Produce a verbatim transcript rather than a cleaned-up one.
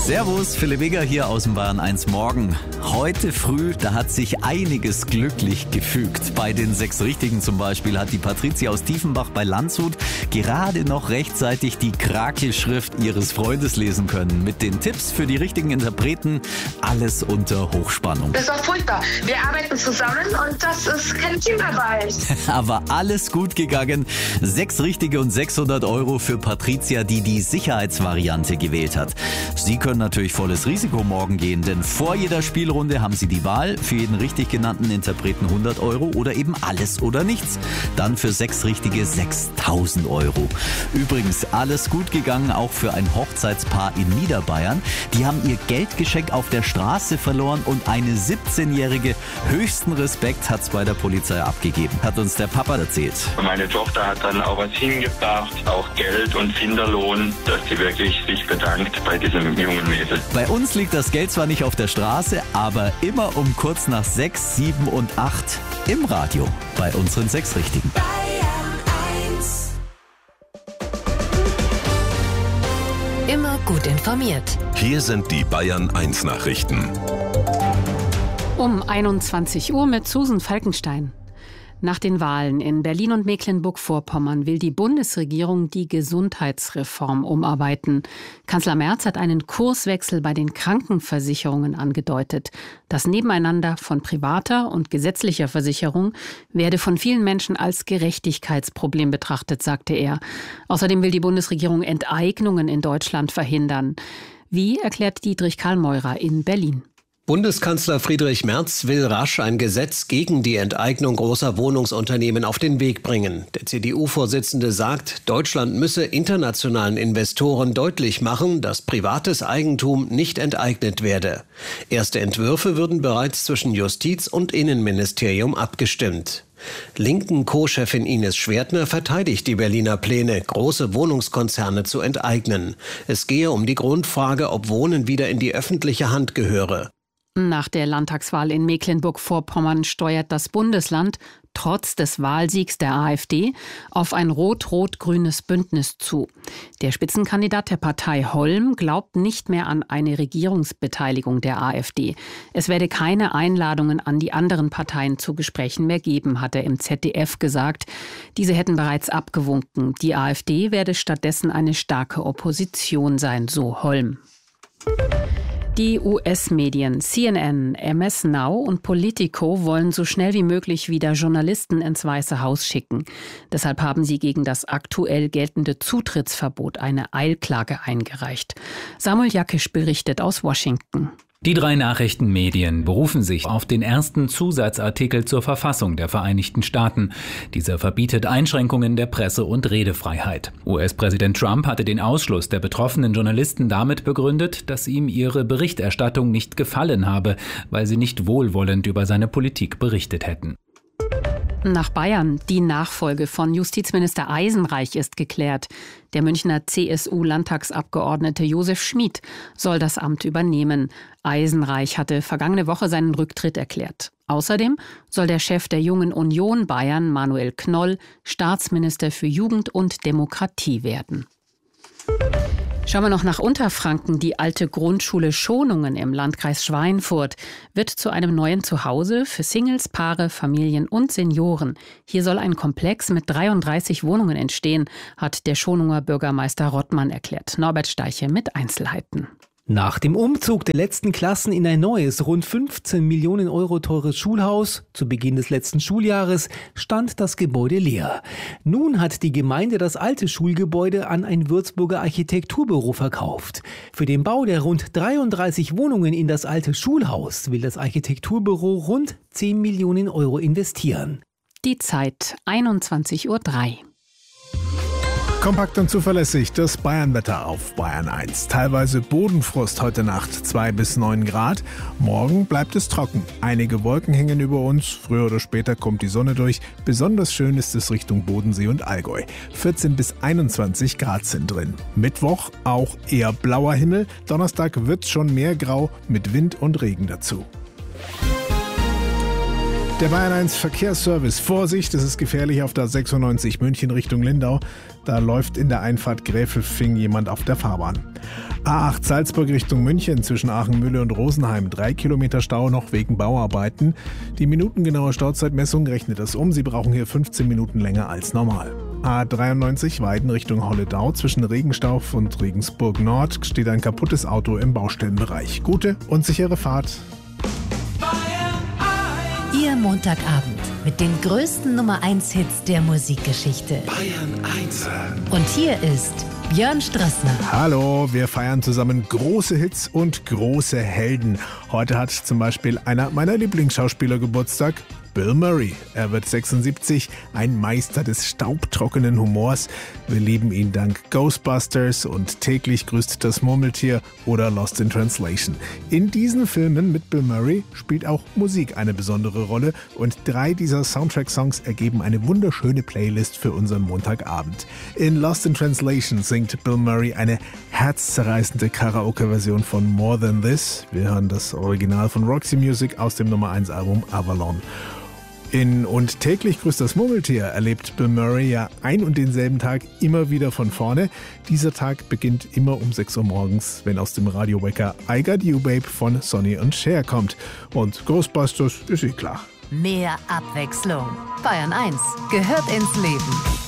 Servus, Philipp Eger hier aus dem Bayern eins Morgen. Heute früh, da hat sich einiges glücklich gefügt. Bei den sechs Richtigen zum Beispiel hat die Patricia aus Tiefenbach bei Landshut gerade noch rechtzeitig die Krakelschrift ihres Freundes lesen können. Mit den Tipps für die richtigen Interpreten, alles unter Hochspannung. Das war furchtbar. Wir arbeiten zusammen und das ist keine Teamarbeit. Aber alles gut gegangen. Sechs Richtige und sechshundert Euro für Patricia, die die Sicherheitsvariante gewählt hat. Sie können natürlich volles Risiko morgen gehen, denn vor jeder Spielrunde haben Sie die Wahl, für jeden richtig genannten Interpreten hundert Euro oder eben alles oder nichts. Dann für sechs Richtige sechstausend Euro. Übrigens, alles gut gegangen, auch für ein Hochzeitspaar in Niederbayern. Die haben ihr Geldgeschenk auf der Straße verloren und eine siebzehnjährige, höchsten Respekt hat's bei der Polizei abgegeben, hat uns der Papa erzählt. Meine Tochter hat dann auch was hingebracht, auch Geld und Kinderlohn, dass sie wirklich sich bedankt bei diesem jungen Mädel. Bei uns liegt das Geld zwar nicht auf der Straße, aber immer um kurz nach sechs, sieben und acht im Radio bei unseren sechs Richtigen. Immer gut informiert. Hier sind die Bayern eins Nachrichten. Um einundzwanzig Uhr mit Susan Falkenstein. Nach den Wahlen in Berlin und Mecklenburg-Vorpommern will die Bundesregierung die Gesundheitsreform umarbeiten. Kanzler Merz hat einen Kurswechsel bei den Krankenversicherungen angedeutet. Das Nebeneinander von privater und gesetzlicher Versicherung werde von vielen Menschen als Gerechtigkeitsproblem betrachtet, sagte er. Außerdem will die Bundesregierung Enteignungen in Deutschland verhindern. Wie, erklärt Dietrich Karl-Meurer in Berlin. Bundeskanzler Friedrich Merz will rasch ein Gesetz gegen die Enteignung großer Wohnungsunternehmen auf den Weg bringen. Der C D U-Vorsitzende sagt, Deutschland müsse internationalen Investoren deutlich machen, dass privates Eigentum nicht enteignet werde. Erste Entwürfe würden bereits zwischen Justiz- und Innenministerium abgestimmt. Linken Co-Chefin Ines Schwertner verteidigt die Berliner Pläne, große Wohnungskonzerne zu enteignen. Es gehe um die Grundfrage, ob Wohnen wieder in die öffentliche Hand gehöre. Nach der Landtagswahl in Mecklenburg-Vorpommern steuert das Bundesland trotz des Wahlsiegs der AfD auf ein rot-rot-grünes Bündnis zu. Der Spitzenkandidat der Partei Holm glaubt nicht mehr an eine Regierungsbeteiligung der AfD. Es werde keine Einladungen an die anderen Parteien zu Gesprächen mehr geben, hat er im Z D F gesagt. Diese hätten bereits abgewunken. Die AfD werde stattdessen eine starke Opposition sein, so Holm. Die U S-Medien C N N, M S Now und Politico wollen so schnell wie möglich wieder Journalisten ins Weiße Haus schicken. Deshalb haben sie gegen das aktuell geltende Zutrittsverbot eine Eilklage eingereicht. Samuel Jakisch berichtet aus Washington. Die drei Nachrichtenmedien berufen sich auf den ersten Zusatzartikel zur Verfassung der Vereinigten Staaten. Dieser verbietet Einschränkungen der Presse- und Redefreiheit. U S-Präsident Trump hatte den Ausschluss der betroffenen Journalisten damit begründet, dass ihm ihre Berichterstattung nicht gefallen habe, weil sie nicht wohlwollend über seine Politik berichtet hätten. Nach Bayern. Die Nachfolge von Justizminister Eisenreich ist geklärt. Der Münchner C S U-Landtagsabgeordnete Josef Schmid soll das Amt übernehmen. Eisenreich hatte vergangene Woche seinen Rücktritt erklärt. Außerdem soll der Chef der Jungen Union Bayern, Manuel Knoll, Staatsminister für Jugend und Demokratie werden. Schauen wir noch nach Unterfranken. Die alte Grundschule Schonungen im Landkreis Schweinfurt wird zu einem neuen Zuhause für Singles, Paare, Familien und Senioren. Hier soll ein Komplex mit dreiunddreißig Wohnungen entstehen, hat der Schonunger Bürgermeister Rottmann erklärt. Norbert Steiche mit Einzelheiten. Nach dem Umzug der letzten Klassen in ein neues, rund fünfzehn Millionen Euro teures Schulhaus zu Beginn des letzten Schuljahres stand das Gebäude leer. Nun hat die Gemeinde das alte Schulgebäude an ein Würzburger Architekturbüro verkauft. Für den Bau der rund dreiunddreißig Wohnungen in das alte Schulhaus will das Architekturbüro rund zehn Millionen Euro investieren. Die Zeit einundzwanzig Uhr drei. Kompakt und zuverlässig das Bayernwetter auf Bayern eins. Teilweise Bodenfrost heute Nacht, zwei bis neun Grad. Morgen bleibt es trocken. Einige Wolken hängen über uns. Früher oder später kommt die Sonne durch. Besonders schön ist es Richtung Bodensee und Allgäu. vierzehn bis einundzwanzig Grad sind drin. Mittwoch auch eher blauer Himmel. Donnerstag wird schon mehr grau mit Wind und Regen dazu. Der Bayern eins Verkehrsservice. Vorsicht, es ist gefährlich auf der sechsundneunzig München Richtung Lindau. Da läuft in der Einfahrt Gräfelfing jemand auf der Fahrbahn. A acht Salzburg Richtung München zwischen Aachenmühle und Rosenheim. Drei Kilometer Stau noch wegen Bauarbeiten. Die minutengenaue Stauzeitmessung rechnet das um. Sie brauchen hier fünfzehn Minuten länger als normal. A dreiundneunzig Weiden Richtung Holledau. Zwischen Regenstauf und Regensburg Nord steht ein kaputtes Auto im Baustellenbereich. Gute und sichere Fahrt. Ihr Montagabend mit den größten Nummer eins Hits der Musikgeschichte. Bayern eins. Und hier ist Björn Strassner. Hallo, wir feiern zusammen große Hits und große Helden. Heute hat zum Beispiel einer meiner Lieblingsschauspieler Geburtstag, Bill Murray. Er wird sechsundsiebzig, ein Meister des staubtrockenen Humors. Wir lieben ihn dank Ghostbusters und Täglich grüßt das Murmeltier oder Lost in Translation. In diesen Filmen mit Bill Murray spielt auch Musik eine besondere Rolle und drei dieser Soundtrack-Songs ergeben eine wunderschöne Playlist für unseren Montagabend. In Lost in Translation singt Bill Murray eine herzzerreißende Karaoke-Version von More Than This. Wir hören das Original von Roxy Music aus dem Nummer eins Album Avalon. In Und Täglich grüßt das Murmeltier erlebt Bill Murray ja ein und denselben Tag immer wieder von vorne. Dieser Tag beginnt immer um sechs Uhr morgens, wenn aus dem Radiowecker I Got You Babe von Sonny und Cher kommt. Und Ghostbusters ist eh klar. Mehr Abwechslung. Bayern eins gehört ins Leben.